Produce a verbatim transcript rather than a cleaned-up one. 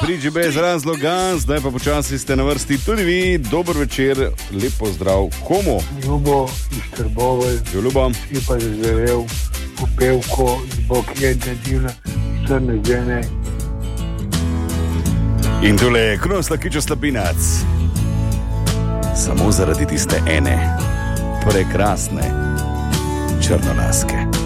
Priči brez razloga, zdaj pa počasi ste na vrsti tudi vi. Dober večer, lep pozdrav komu? Ljubo iz Trbovelj, Ljubo. si pa zaželel popevko z Bokjede divne srne žene. In tole je Krunoslav Kičo Slapinac. Samo zaradi tiste ene prekrasne črnolaske.